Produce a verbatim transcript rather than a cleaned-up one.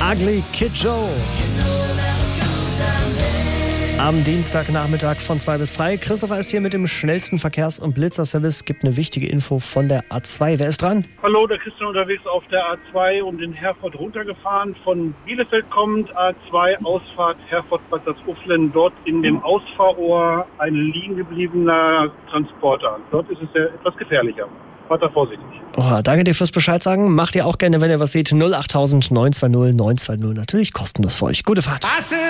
Ugly Kid Joe. Am Dienstagnachmittag von zwei bis drei. Christopher ist hier mit dem schnellsten Verkehrs- und Blitzerservice. Gibt eine wichtige Info von der A zwei. Wer ist dran? Hallo, der Christian unterwegs auf der A zwei und in Herford runtergefahren. Von Bielefeld kommt A zwei, Ausfahrt Herford-Bad Salzuflen. Dort in dem Ausfahrrohr ein liegen gebliebener Transporter. Dort ist es sehr, etwas gefährlicher. Fahrt da vorsichtig. Oh, danke dir fürs Bescheid sagen. Macht ihr auch gerne, wenn ihr was seht. null acht neun zwei null neun zwei null. Natürlich kostenlos für euch. Gute Fahrt.